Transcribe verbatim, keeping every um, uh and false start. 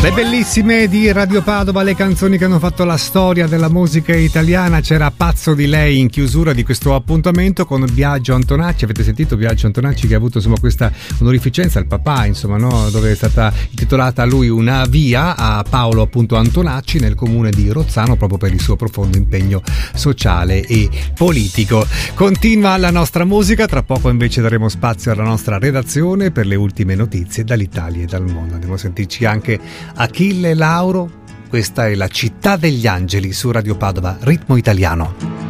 Le bellissime di Radio Padova, le canzoni che hanno fatto la storia della musica italiana. C'era Pazzo di lei in chiusura di questo appuntamento con Biagio Antonacci. Avete sentito Biagio Antonacci che ha avuto insomma questa onorificenza, il papà insomma, no? Dove è stata intitolata a lui una via a Paolo appunto Antonacci nel comune di Rozzano, proprio per il suo profondo impegno sociale e politico. Continua la nostra musica, tra poco invece daremo spazio alla nostra redazione per le ultime notizie dall'Italia e dal mondo. Andiamo a sentirci anche Achille Lauro. Questa è La città degli angeli su Radio Padova, ritmo italiano.